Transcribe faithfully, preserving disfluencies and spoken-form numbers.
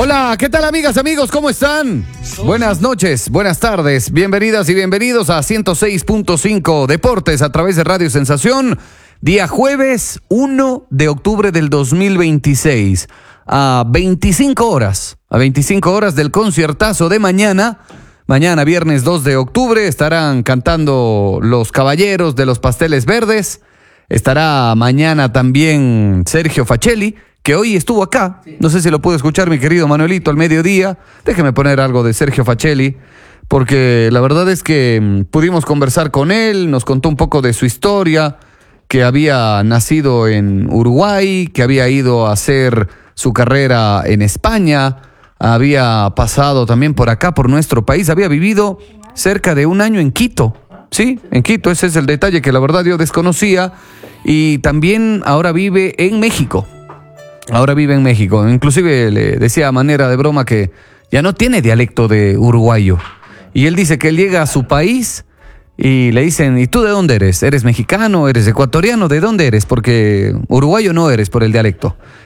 Hola, ¿qué tal amigas, amigos? ¿Cómo están? Buenas noches, buenas tardes, bienvenidas y bienvenidos a ciento seis punto cinco Deportes a través de Radio Sensación. Día jueves uno de octubre del dos mil veintiséis, a veinticinco horas, a veinticinco horas del conciertazo de mañana. Mañana, viernes dos de octubre, estarán cantando los Caballeros de los Pasteles Verdes. Estará mañana también Sergio Facelli, que hoy estuvo acá. No sé si lo pudo escuchar mi querido Manuelito al mediodía. Déjeme poner algo de Sergio Facelli, porque la verdad es que pudimos conversar con él, nos contó un poco de su historia, que había nacido en Uruguay, que había ido a hacer su carrera en España, había pasado también por acá, por nuestro país, había vivido cerca de un año en Quito. Sí, en Quito, ese es el detalle que la verdad yo desconocía. Y también ahora vive en México. Ahora vive en México. Inclusive le decía a manera de broma que ya no tiene dialecto de uruguayo. Y él dice que él llega a su país y le dicen, ¿y tú de dónde eres? ¿Eres mexicano? ¿Eres ecuatoriano? ¿De dónde eres? Porque uruguayo no eres por el dialecto.